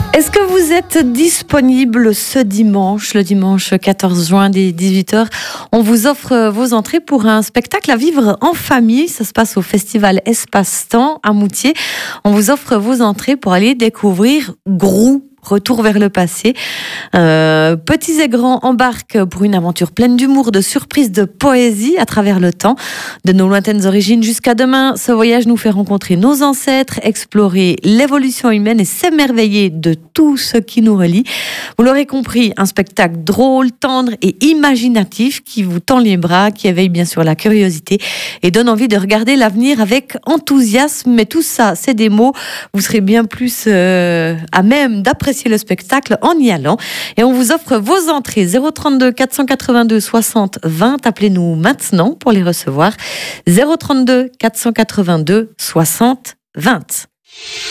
Est-ce que vous êtes disponible ce dimanche, le dimanche 14 juin dès 18h? On vous offre vos entrées pour un spectacle à vivre en famille. Ça se passe au festival Espace-Temps à Moutier. On vous offre vos entrées pour aller découvrir Grou. Retour vers le passé. Petits et grands embarquent pour une aventure pleine d'humour, de surprises, de poésie à travers le temps. De nos lointaines origines jusqu'à demain, ce voyage nous fait rencontrer nos ancêtres, explorer l'évolution humaine et s'émerveiller de tout ce qui nous relie. Vous l'aurez compris, un spectacle drôle, tendre et imaginatif qui vous tend les bras, qui éveille bien sûr la curiosité et donne envie de regarder l'avenir avec enthousiasme. Mais tout ça, c'est des mots. Vous serez bien plus à même d'apprécier le spectacle en y allant. Et on vous offre vos entrées 032 482 60 20. Appelez-nous maintenant pour les recevoir. 032 482 60 20.